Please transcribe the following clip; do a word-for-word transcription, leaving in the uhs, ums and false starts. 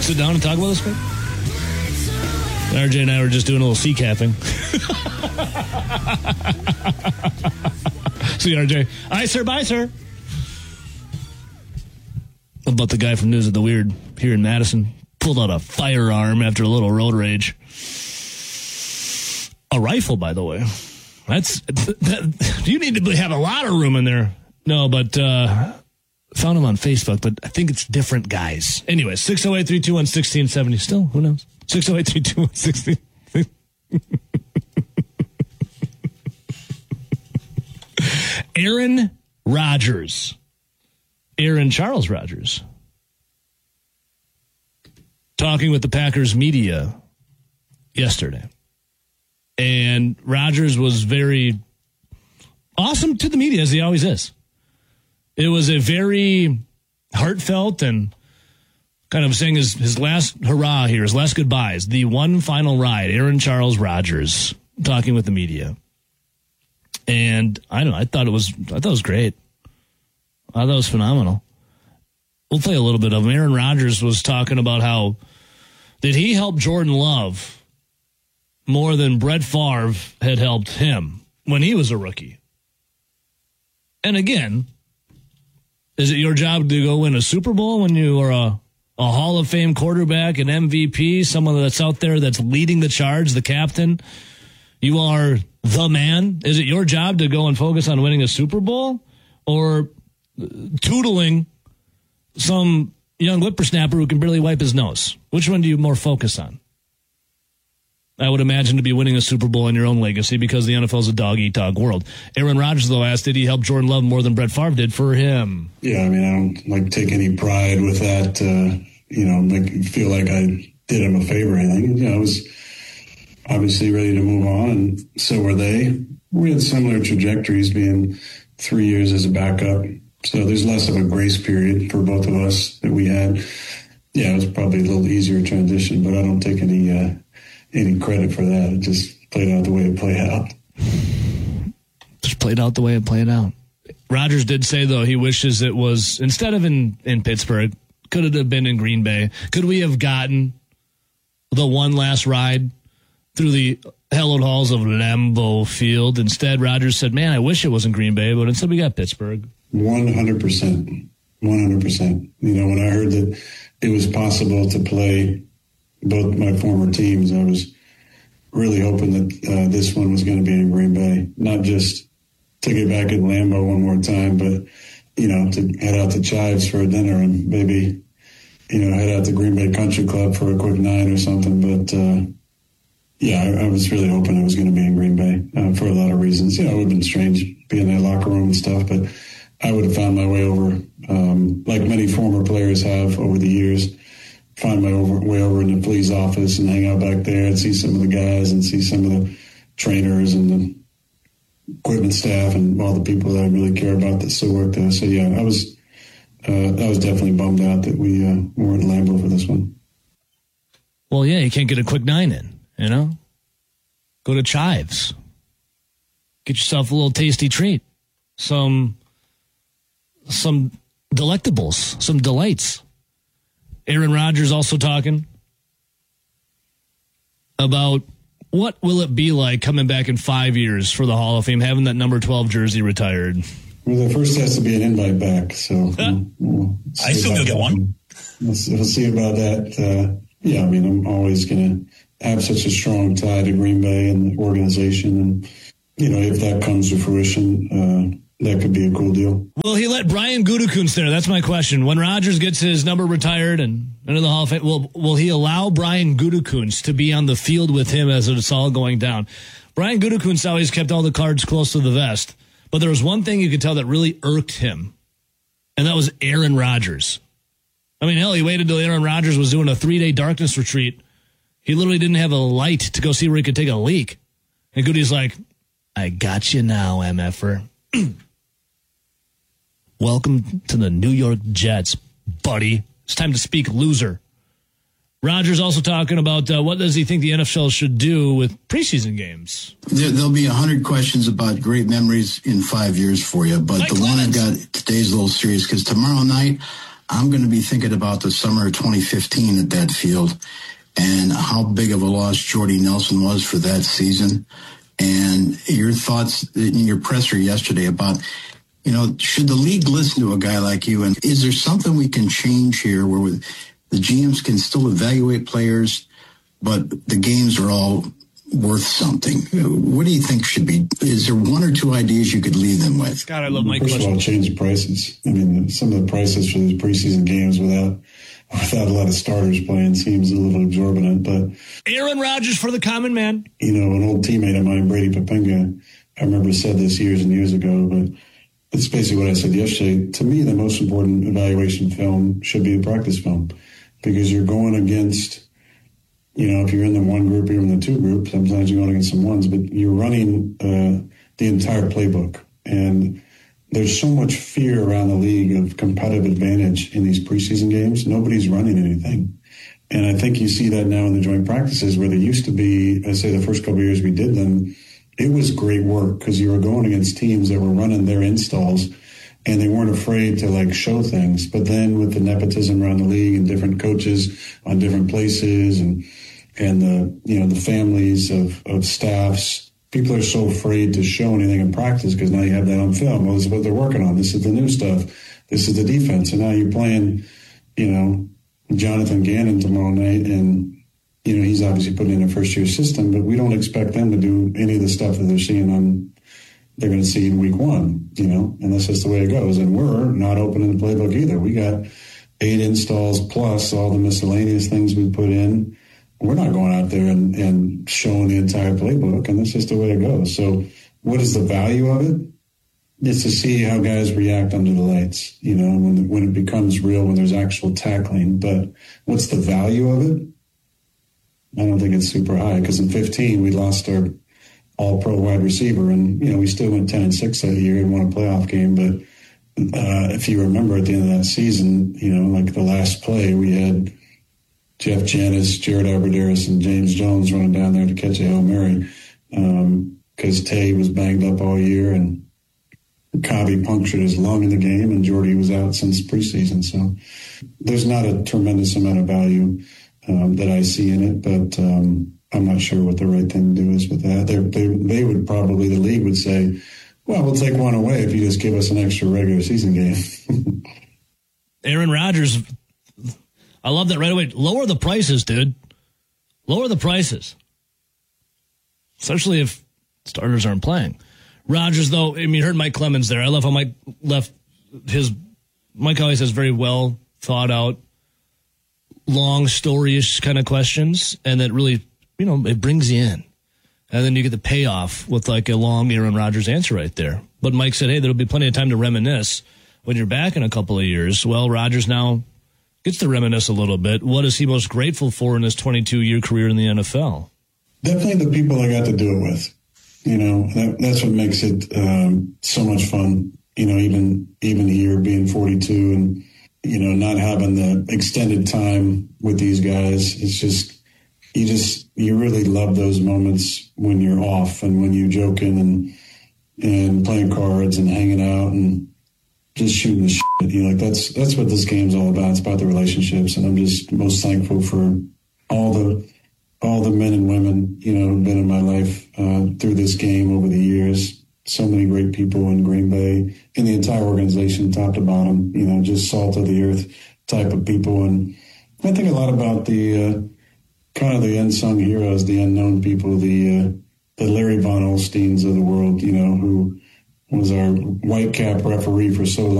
sit down and talk about this quick? R J and I were just doing a little sea capping. See, R J. Aye, sir, bye, sir. About the guy from News of the Weird here in Madison. Pulled out a firearm after a little road rage. A rifle, by the way. That's that, you need to have a lot of room in there. No, but uh, found him on Facebook, but I think it's different guys. Anyway, six oh eight, three two one, one six seven zero. Still, who knows? six oh eight, three two one, one six seven zero. Aaron Rodgers. Aaron Charles Rodgers. Talking with the Packers media yesterday. And Rodgers was very awesome to the media, as he always is. It was a very heartfelt and kind of saying his, his last hurrah here, his last goodbyes, the one final ride, Aaron Charles Rodgers talking with the media. And I don't know, I thought it was I thought it was great. I thought it was phenomenal. We'll play a little bit of him. Aaron Rodgers was talking about how did he help Jordan Love more than Brett Favre had helped him when he was a rookie. And again, is it your job to go win a Super Bowl when you are a, a Hall of Fame quarterback, an M V P, someone that's out there that's leading the charge, the captain? You are the man. Is it your job to go and focus on winning a Super Bowl or tootling some young whippersnapper who can barely wipe his nose? Which one do you more focus on? I would imagine to be winning a Super Bowl in your own legacy because the N F L is a dog-eat-dog world. Aaron Rodgers, though, asked, did he help Jordan Love more than Brett Favre did for him? Yeah, I mean, I don't like take any pride with that, uh, you know, make feel like I did him a favor or anything. You know, I was obviously ready to move on, and so were they. We had similar trajectories, being three years as a backup. So there's less of a grace period for both of us that we had. Yeah, it was probably a little easier transition, but I don't take any uh, any credit for that. It just played out the way it played out. Just played out the way it played out. Rodgers did say, though, he wishes it was, instead of in, in Pittsburgh, could it have been in Green Bay? Could we have gotten the one last ride through the hallowed halls of Lambeau Field? Instead, Rodgers said, man, I wish it was in Green Bay, but instead we got Pittsburgh. one hundred percent. one hundred percent. You know, when I heard that it was possible to play both my former teams, I was really hoping that uh, this one was going to be in Green Bay. Not just to get back at Lambeau one more time, but, you know, to head out to Chives for a dinner and maybe, you know, head out to Green Bay Country Club for a quick nine or something. But, uh, yeah, I, I was really hoping it was going to be in Green Bay uh, for a lot of reasons. You know, it would have been strange being in that locker room and stuff, but I would have found my way over, um, like many former players have over the years, find my over, way over in the police office and hang out back there and see some of the guys and see some of the trainers and the equipment staff and all the people that I really care about that still work there. So, yeah, I was uh, I was definitely bummed out that we uh, weren't in Lambeau for this one. Well, yeah, you can't get a quick nine in, you know? Go to Chives. Get yourself a little tasty treat. Some... Some delectables, some delights. Aaron Rodgers also talking about what will it be like coming back in five years for the Hall of Fame, having that number twelve jersey retired. Well, there first has to be an invite back, so huh? we'll, we'll I still gonna get one. We'll see, we'll see about that. Uh, yeah, I mean, I'm always going to have such a strong tie to Green Bay and the organization, and you know, if that comes to fruition, uh, that could be a cool deal. Will he let Brian Gutekunst there? That's my question. When Rodgers gets his number retired and into the Hall of Fame, will, will he allow Brian Gutekunst to be on the field with him as it's all going down? Brian Gutekunst always kept all the cards close to the vest, but there was one thing you could tell that really irked him, and that was Aaron Rodgers. I mean, hell, he waited until Aaron Rodgers was doing a three-day darkness retreat. He literally didn't have a light to go see where he could take a leak. And Goody's like, I got you now, M F er. Welcome to the New York Jets, buddy. It's time to speak, loser. Rodgers also talking about uh, what does he think the N F L should do with preseason games. There, there'll be a hundred questions about great memories in five years for you, but Mike the Clemens. One I've got today's a little serious because tomorrow night I'm going to be thinking about the summer of twenty fifteen at that field and how big of a loss Jordy Nelson was for that season. And your thoughts in your presser yesterday about, you know, should the league listen to a guy like you? And is there something we can change here where we, the G Ms can still evaluate players, but the games are all worth something? What do you think should be? Is there one or two ideas you could leave them with? God, I love my First question. of all, change the prices. I mean, some of the prices for these preseason games without without a lot of starters playing seems a little exorbitant. But Aaron Rodgers for the common man. You know, an old teammate of mine, Brady Papenga, I remember said this years and years ago, but it's basically what I said yesterday. To me, the most important evaluation film should be a practice film, because you're going against, you know, if you're in the one group, you're in the two group. Sometimes you're going against some ones, but you're running uh, the entire playbook. And there's so much fear around the league of competitive advantage in these preseason games. Nobody's running anything. And I think you see that now in the joint practices where there used to be, I say the first couple of years we did them, it was great work because you were going against teams that were running their installs and they weren't afraid to like show things. But then with the nepotism around the league and different coaches on different places and and the, you know, the families of, of staffs, people are so afraid to show anything in practice because now you have that on film. Well, this is what they're working on. This is the new stuff. This is the defense. And now you're playing, you know, Jonathan Gannon tomorrow night. And, you know, he's obviously putting in a first-year system, but we don't expect them to do any of the stuff that they're seeing on, they're going to see in week one, you know, and that's just the way it goes. And we're not opening the playbook either. We got eight installs plus all the miscellaneous things we put in. We're not going out there and, and showing the entire playbook, and that's just the way it goes. So what is the value of it? It's to see how guys react under the lights, you know, when the, when it becomes real, when there's actual tackling. But what's the value of it? I don't think it's super high, because in fifteen we lost our all-pro wide receiver, and, you know, we still went ten and six that year and won a playoff game. But uh, if you remember at the end of that season, you know, like the last play, we had Jeff Janis, Jared Abbrederis, and James Jones running down there to catch a Hail Mary because um, Tay was banged up all year and Cobby punctured his lung in the game, and Jordy was out since preseason. So there's not a tremendous amount of value um, that I see in it, but um, I'm not sure what the right thing to do is with that. They're, they they would probably, the league would say, well, we'll take one away if you just give us an extra regular season game. Aaron Rodgers, I love that right away. Lower the prices, dude. Lower the prices. Especially if starters aren't playing. Rodgers, though, I mean, you heard Mike Clemens there. I love how Mike left his, Mike always has very well thought out, long story-ish kind of questions, and that really, you know, it brings you in. And then you get the payoff with like a long Aaron Rodgers answer right there. But Mike said, hey, there'll be plenty of time to reminisce when you're back in a couple of years. Well, Rodgers now gets to reminisce a little bit. What is he most grateful for in his twenty-two-year career in the N F L? Definitely the people I got to do it with. You know, that, that's what makes it um, so much fun. You know, even even here being forty-two and, you know, not having the extended time with these guys. It's just, you just, you really love those moments when you're off and when you're joking and, and playing cards and hanging out and just shooting the shit. You know, like that's that's what this game's all about. It's about the relationships, and I'm just most thankful for all the all the men and women, you know, who've been in my life uh, through this game over the years. So many great people in Green Bay, in the entire organization, top to bottom. You know, just salt of the earth type of people, and I think a lot about the uh, kind of the unsung heroes, the unknown people, the uh, the Larry Von Olsteins of the world. You know, who was our white cap referee for so long.